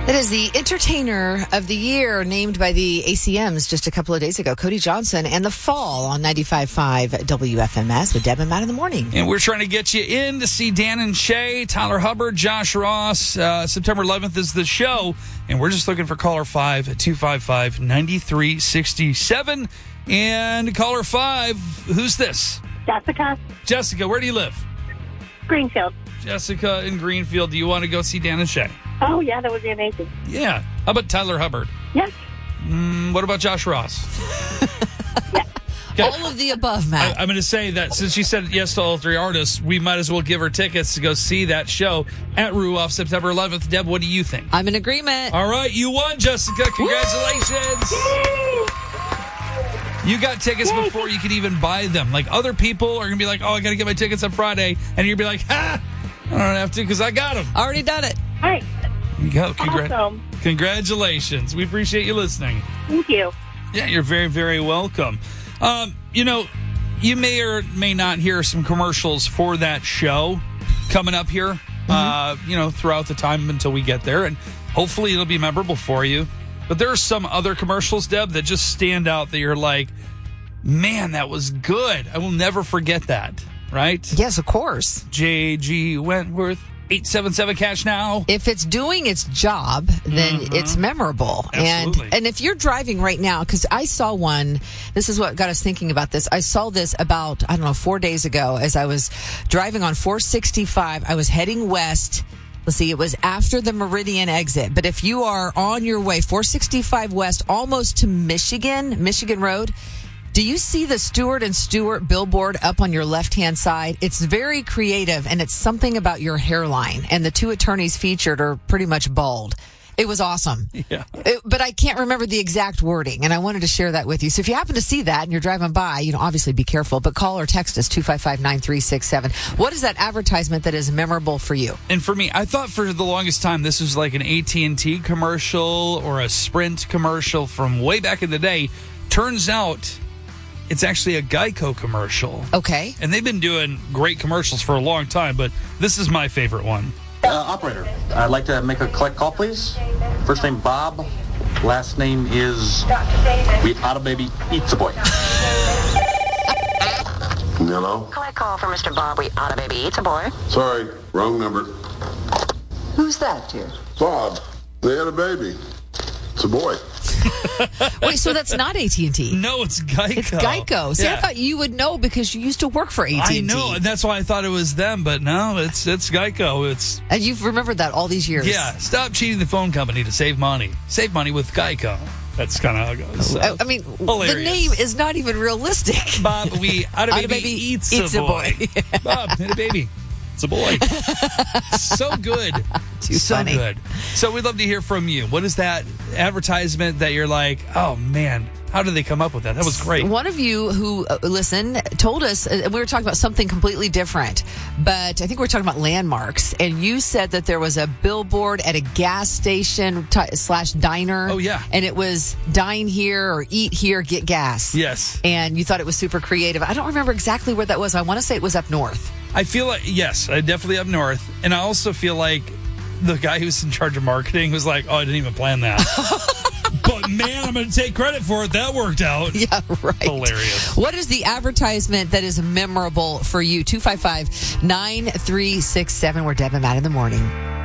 It is the Entertainer of the Year named by the ACMs just a couple of days ago, Cody Johnson, and The Fall on 95.5 WFMS with Deb and Matt in the morning. And we're trying to get you in to see Dan and Shay, Tyler Hubbard, Josh Ross. September 11th is the show, and we're just looking for caller 5 at 255-9367. And caller 5, who's this? Jessica. Jessica, where do you live? Greenfield. Jessica in Greenfield. Do you want to go see Dan and Shay? Oh, yeah, that would be amazing. Yeah. How about Tyler Hubbard? Yes. What about Josh Ross? Yes. Okay. All of the above, Matt. I'm going to say that since she said yes to all three artists, we might as well give her tickets to go see that show at Ruoff September 11th. Deb, what do you think? I'm in agreement. All right, you won, Jessica. Congratulations. You got tickets before you could even buy them. Like, other people are going to be like, oh, I got to get my tickets on Friday. And you'll be like, ha, I don't have to because I got them. Already done it. All right. There you go. Awesome. Congratulations. We appreciate you listening. Thank you. Yeah, you're very, very welcome. You may or may not hear some commercials for that show coming up here, throughout the time until we get there. And hopefully it'll be memorable for you. But there are some other commercials, Deb, that just stand out that you're like, man, that was good. I will never forget that, right? Yes, of course. J.G. Wentworth, 877 cash now. If it's doing its job, then it's memorable. Absolutely. And if you're driving right now, because I saw one, this is what got us thinking about this. I saw this about, 4 days ago as I was driving on 465. I was heading west. Let's see, it was after the Meridian exit. But if you are on your way, 465 west, almost to Michigan Road, do you see the Stewart & Stewart billboard up on your left-hand side? It's very creative, and it's something about your hairline. And the two attorneys featured are pretty much bald. It was awesome. Yeah. But I can't remember the exact wording, and I wanted to share that with you. So if you happen to see that and you're driving by, obviously be careful, but call or text us 255-9367. What is that advertisement that is memorable for you? And for me, I thought for the longest time this was like an AT&T commercial or a Sprint commercial from way back in the day. Turns out it's actually a Geico commercial. Okay. And they've been doing great commercials for a long time, but this is my favorite one. Operator, I'd like to make a collect call, please. First name Bob, last name is We Otta Baby Eats a Boy. Hello? Collect call for Mr. Bob. We Otta Baby Eats a Boy. Sorry, wrong number. Who's that, dear? Bob, they had a baby. It's a boy. Wait, so that's not AT&T? No, it's Geico. It's Geico. See, I thought you would know because you used to work for AT&T. I know, and that's why I thought it was them, but no, it's Geico. And you've remembered that all these years. Yeah, stop cheating the phone company to save money. Save money with Geico. That's kind of how it goes. So. I mean, hilarious. The name is not even realistic. Bob, we Otta Baby eats a boy. Bob, had a baby. It's a boy. So good. Too funny. Good. So we'd love to hear from you. What is that advertisement that you're like, oh, man, how did they come up with that? That was great. One of you who told us, we were talking about something completely different, but I think we were talking about landmarks, and you said that there was a billboard at a gas station / diner. Oh, yeah. And it was dine here or eat here, get gas. Yes. And you thought it was super creative. I don't remember exactly where that was. I want to say it was up north. I feel like, yes, definitely up north. And I also feel like the guy who's in charge of marketing was like, oh, I didn't even plan that. But, man, I'm going to take credit for it. That worked out. Yeah, right. Hilarious. What is the advertisement that is memorable for you? 255-9367. We're Deb and Matt in the morning.